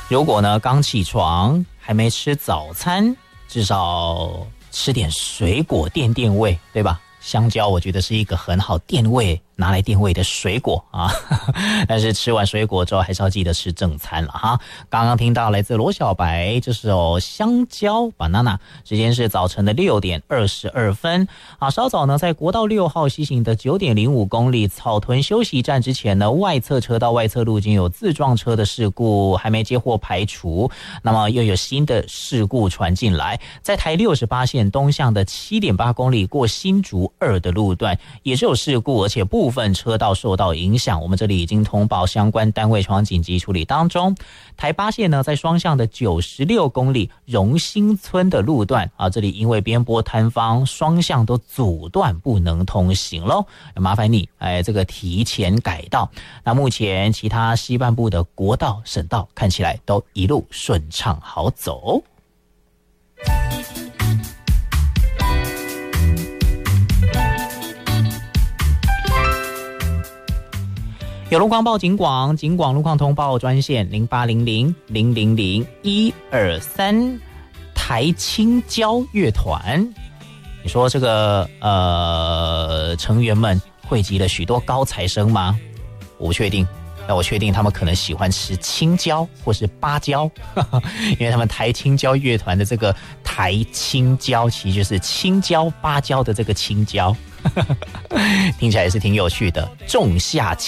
如果呢刚起床还没吃早餐，至少吃点水果垫垫胃，对吧？香蕉我觉得是一个很好垫胃拿来垫胃的水果啊，但是吃完水果之后还是要记得吃正餐了哈。刚刚听到来自罗小白这首香蕉 banana， 时间是早晨的6点22分啊。稍早呢在国道6号西行的 9.05 公里草屯休息站之前呢，外侧车道外侧路径有自撞车的事故还没接获排除，那么又有新的事故传进来，在台68线东向的 7.8 公里过新竹2的路段也是有事故，而且部分车道受到影响，我们这里已经通报相关单位从紧急处理当中。台8线呢在双向的96公里荣兴村的路段啊，这里因为边坡坍方双向都阻断不能通行咯，麻烦你这个提前改道。那目前其他西半部的国道省道看起来都一路顺畅好走。有路况报警广路况通报专线0800000123，台青交乐团。你说这个成员们汇集了许多高材生吗？我不确定，但我确定他们可能喜欢吃青椒或是芭蕉，因为他们台青交乐团的这个台青椒其实就是青椒芭蕉的这个青椒，听起来也是挺有趣的。仲夏